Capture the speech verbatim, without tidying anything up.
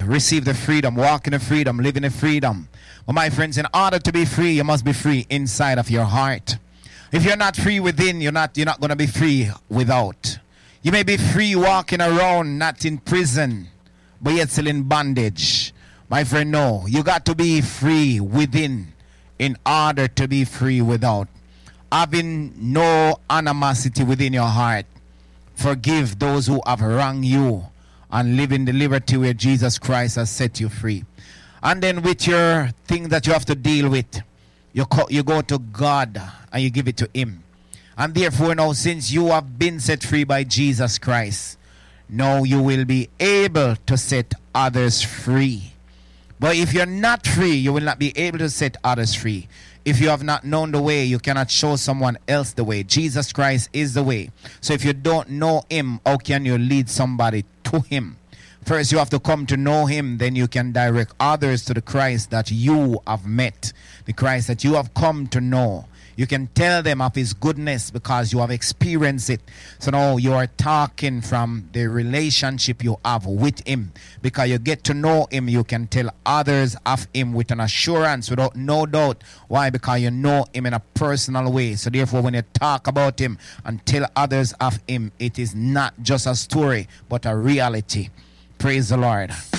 receive the freedom, walk in the freedom, live in the freedom. But my friends, in order to be free, you must be free inside of your heart. If you're not free within, you're not, you're not going to be free without. You may be free walking around, not in prison, but yet still in bondage. My friend, no. You got to be free within in order to be free without. Having no animosity within your heart. Forgive those who have wronged you and live in the liberty where Jesus Christ has set you free. And then with your thing that you have to deal with, you, co- you go to God and you give it to him. And therefore now, since you have been set free by Jesus Christ, now you will be able to set others free. But if you're not free, you will not be able to set others free. If you have not known the way, you cannot show someone else the way. Jesus Christ is the way. So if you don't know him, how can you lead somebody to him? First, you have to come to know him. Then you can direct others to the Christ that you have met. The Christ that you have come to know. You can tell them of his goodness because you have experienced it. So now you are talking from the relationship you have with him. Because you get to know him, you can tell others of him with an assurance, without no doubt. Why? Because you know him in a personal way. So therefore, when you talk about him and tell others of him, it is not just a story, but a reality. Praise the Lord.